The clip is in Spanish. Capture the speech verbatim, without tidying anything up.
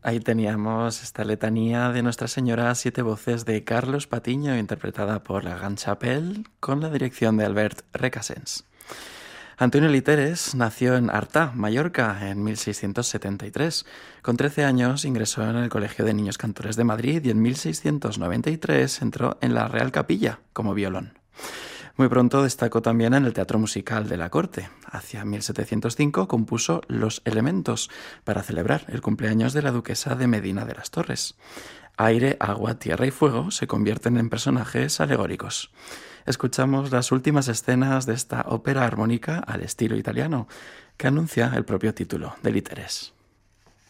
Ahí teníamos esta letanía de Nuestra Señora a siete voces de Carlos Patiño, interpretada por la Gran Chapelle, con la dirección de Albert Recasens. Antonio Literes nació en Artà, Mallorca, en mil seiscientos setenta y tres. Con trece años ingresó en el Colegio de Niños Cantores de Madrid y en mil seiscientos noventa y tres entró en la Real Capilla como violón. Muy pronto destacó también en el teatro musical de la corte. Hacia mil setecientos cinco compuso Los Elementos para celebrar el cumpleaños de la duquesa de Medina de las Torres. Aire, agua, tierra y fuego se convierten en personajes alegóricos. Escuchamos las últimas escenas de esta ópera armónica al estilo italiano, que anuncia el propio título de Literes.